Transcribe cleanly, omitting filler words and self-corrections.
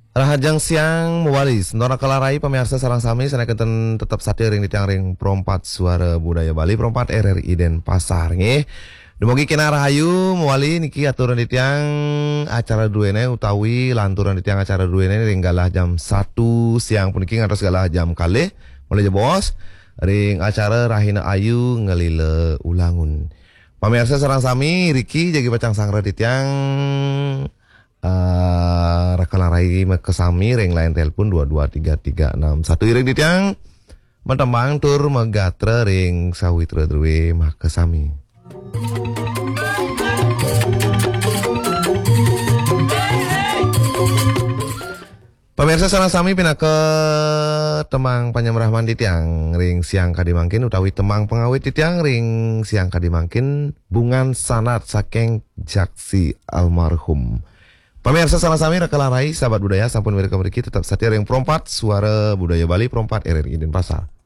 Rahajang siang mewali Sentora Kalarai pemirsa sarang sami sanaketen tetap satir ring ditiang ring perompat suara budaya Bali perompat RRI Den Pasar nggih. Dumugi kena rahayu mewali niki aturan ditiang acara duene utawi lanturan ditiang acara duene ring galah jam 1 siang puniki ngantos galah jam kalih mulai bos ring acara Rahina Ayu ngelile ulangun. Pemirsa sarang sami Riki jadi pacang sangra ditiang Rakalarai kesami ring lain telepon 223361 iring ditiang mentembang tur megatre ring sawitra drwe mah kesami. Pemirsa sareng sami pina ke temang panyemrahman ditiang ring siang kadimangkin utawi temang pengawit ditiang ring siang kadimangkin bungan sanat saking jaksi almarhum. Pemirsa salah sami Rakalarai sahabat budaya sampun mereka memiliki tetap setia yang perompat suara budaya Bali perompat RRI Denpasar.